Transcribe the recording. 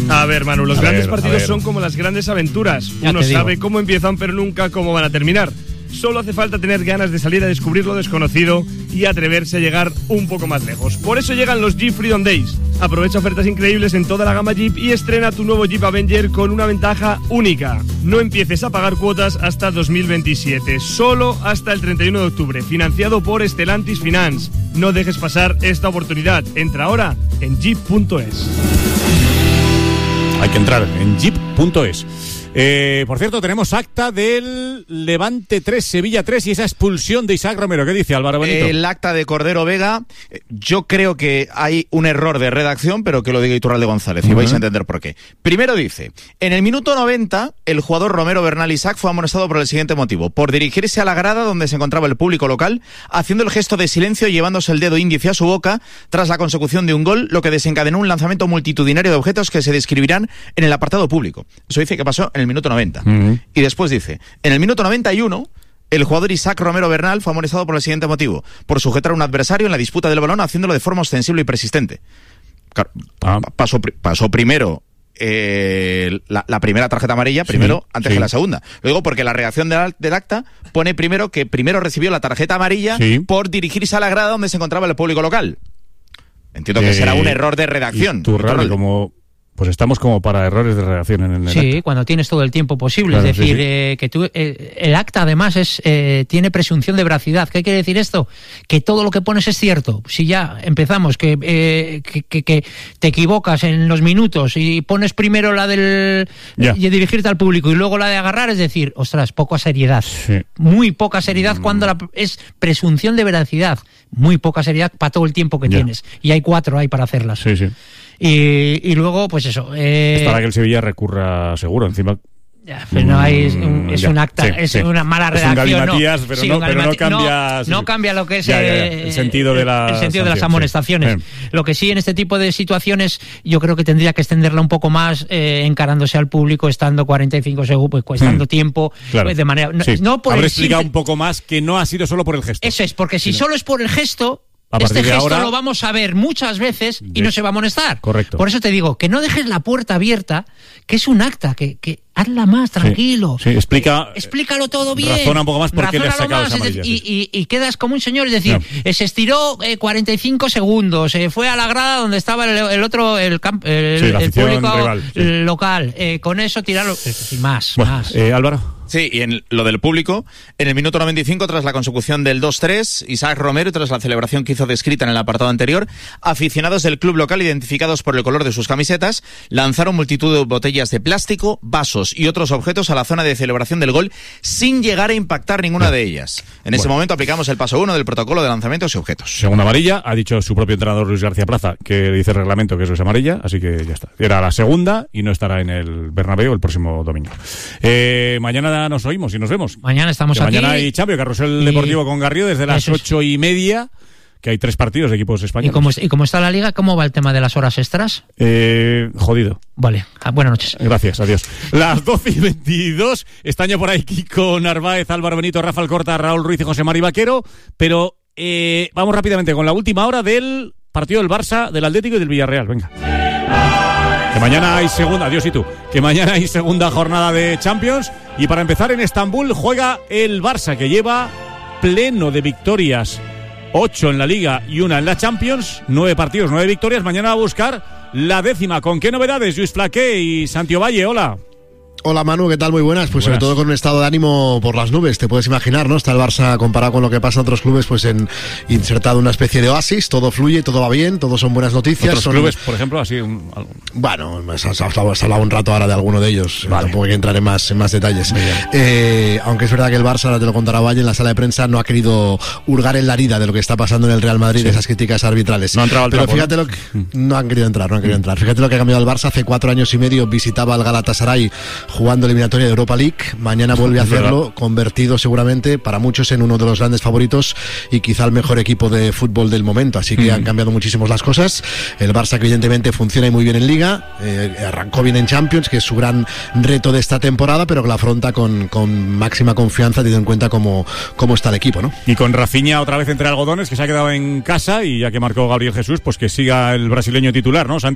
A ver, Manu, los grandes partidos son como las grandes aventuras. Uno sabe cómo empiezan, pero nunca cómo van a terminar. Solo hace falta tener ganas de salir a descubrir lo desconocido y atreverse a llegar un poco más lejos. Por eso llegan los Jeep Freedom Days. Aprovecha ofertas increíbles en toda la gama Jeep y estrena tu nuevo Jeep Avenger con una ventaja única. No empieces a pagar cuotas hasta 2027, solo hasta el 31 de octubre, financiado por Stellantis Finance. No dejes pasar esta oportunidad. Entra ahora en jeep.es. Hay que entrar en jeep.es. Por cierto, tenemos acta del Levante 3, Sevilla 3 y esa expulsión de Isaac Romero. ¿Qué dice Álvaro Benito? El acta de Cordero Vega, yo creo que hay un error de redacción, pero que lo diga Iturralde González y vais a entender por qué. Primero dice, en el minuto 90, el jugador Romero Bernal Isaac fue amonestado por el siguiente motivo: por dirigirse a la grada donde se encontraba el público local, haciendo el gesto de silencio y llevándose el dedo índice a su boca tras la consecución de un gol, lo que desencadenó un lanzamiento multitudinario de objetos que se describirán en el apartado público. Eso dice que pasó en el minuto 90. Y después dice, en el minuto 91, el jugador Isaac Romero Bernal fue amonestado por el siguiente motivo: por sujetar a un adversario en la disputa del balón haciéndolo de forma ostensible y persistente. Claro, pasó primero la primera tarjeta amarilla, antes que la segunda. Lo digo porque la redacción del acta pone primero que primero recibió la tarjeta amarilla por dirigirse a la grada donde se encontraba el público local. Entiendo que será un error de redacción. Pues estamos como para errores de redacción en el acta. Sí, cuando tienes todo el tiempo posible. Claro, es decir, que tú, el acta además tiene presunción de veracidad. ¿Qué quiere decir esto? Que todo lo que pones es cierto. Si ya empezamos, que te equivocas en los minutos y pones primero la del y dirigirte al público y luego la de agarrar, es decir, ostras, poca seriedad. Sí. Muy poca seriedad cuando es presunción de veracidad. Muy poca seriedad para todo el tiempo que tienes. Y hay 4 ahí para hacerlas. Sí, sí. Y luego, pues eso. Es para que el Sevilla recurra seguro, encima. Ya, pero no hay, es un acta, una mala redacción. Es un galimatías, pero no cambias. No cambia lo que es el sentido de las amonestaciones. Lo que sí, en este tipo de situaciones, yo creo que tendría que extenderla un poco más, encarándose al público, estando 45 segundos, pues estando tiempo, claro. De manera. No por Habré explicado un poco más que no ha sido solo por el gesto. Eso es, porque si solo es por el gesto. Este gesto lo vamos a ver muchas veces y no se va a amonestar. Correcto. Por eso te digo, que no dejes la puerta abierta, que es un acta, que hazla más, tranquilo. Sí, explícalo todo bien. Razona un poco más por qué le has sacado esa amarilla. Y quedas como un señor, es decir, se estiró 45 segundos, fue a la grada donde estaba el otro, el público rival, local. Con eso tirarlo. Más. Álvaro. Sí, y en lo del público, en el minuto 95, tras la consecución del 2-3, Isaac Romero, y tras la celebración que hizo descrita en el apartado anterior, aficionados del club local, identificados por el color de sus camisetas, lanzaron multitud de botellas de plástico, vasos y otros objetos a la zona de celebración del gol, sin llegar a impactar ninguna de ellas. En ese momento aplicamos el paso 1 del protocolo de lanzamientos y objetos. Segunda amarilla, ha dicho su propio entrenador Luis García Plaza, que dice el reglamento que eso es amarilla, así que ya está. Era la segunda y no estará en el Bernabéu el próximo domingo. Mañana nos oímos y nos vemos. Mañana estamos aquí. Mañana hay Champions, Carrusel Deportivo con Garrido desde las 8:30, que hay 3 partidos de equipos españoles. ¿Y cómo está la Liga? ¿Cómo va el tema de las horas extras? Jodido. Vale, buenas noches. Gracias, adiós. Las 12:22, estaño por ahí Kiko Narváez, Álvaro Benito, Rafa Alcorta, Raúl Ruiz y José Mari Vaquero, pero vamos rápidamente con la última hora del partido del Barça, del Atlético y del Villarreal. Venga. Que mañana hay segunda jornada de Champions y para empezar en Estambul juega el Barça, que lleva pleno de victorias, 8 en la Liga y 1 en la Champions, 9 partidos, 9 victorias. Mañana va a buscar la 10ª. ¿Con qué novedades? Luis Flaqué y Santi Ovalle, hola. Hola Manu, ¿qué tal? Muy buenas. Pues sobre todo con un estado de ánimo por las nubes, te puedes imaginar, ¿no? Está el Barça comparado con lo que pasa en otros clubes, pues insertado una especie de oasis, todo fluye, todo va bien, todo son buenas noticias. ¿Otros clubes, por ejemplo, así? Bueno, has hablado un rato ahora de alguno de ellos, vale. Tampoco hay que entrar en más detalles. Aunque es verdad que el Barça, ahora te lo contará Valle, en la sala de prensa no ha querido hurgar en la herida de lo que está pasando en el Real Madrid, de esas críticas arbitrales. No ha entrado al trapo, fíjate lo que no han querido entrar. Fíjate lo que ha cambiado el Barça. Hace 4 años y medio visitaba al Galatasaray jugando eliminatoria de Europa League, mañana vuelve a hacerlo, convertido seguramente para muchos en uno de los grandes favoritos y quizá el mejor equipo de fútbol del momento, así que han cambiado muchísimo las cosas. El Barça, que evidentemente funciona muy bien en Liga, arrancó bien en Champions, que es su gran reto de esta temporada, pero que la afronta con máxima confianza, teniendo en cuenta cómo está el equipo, ¿no? Y con Rafinha otra vez entre algodones, que se ha quedado en casa, y ya que marcó Gabriel Jesús, pues que siga el brasileño titular, ¿no?